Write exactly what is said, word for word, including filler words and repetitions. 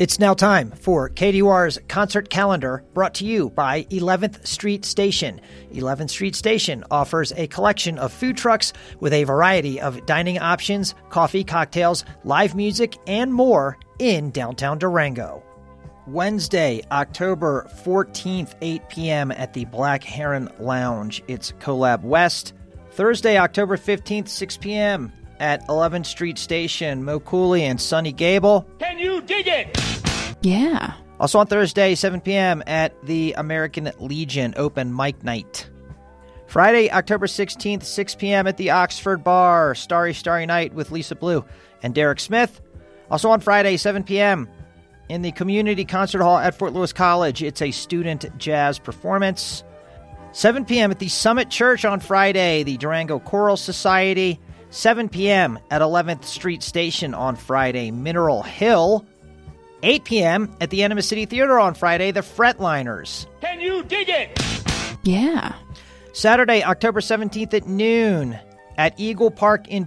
It's now time for K D U R's concert calendar, brought to you by eleventh Street Station. eleventh Street Station offers a collection of food trucks with a variety of dining options, coffee, cocktails, live music, and more in downtown Durango. Wednesday, October fourteenth, eight p.m. at the Black Heron Lounge. It's Collab West. Thursday, October fifteenth, six p.m. at eleventh Street Station. Mo Cooley and Sonny Gable. Can you dig it? Yeah. Also on Thursday, seven p.m. at the American Legion Open Mic Night. Friday, October sixteenth, six p.m. at the Oxford Bar. Starry, Starry Night with Lisa Blue and Derek Smith. Also on Friday, seven p.m. in the Community Concert Hall at Fort Lewis College. It's a student jazz performance. seven p.m. at the Summit Church on Friday, the Durango Choral Society. seven p.m. at eleventh Street Station on Friday, Mineral Hill. eight p.m. at the Enema City Theater on Friday, the Fretliners. Can you dig it? Yeah. Saturday, October seventeenth at noon at Eagle Park in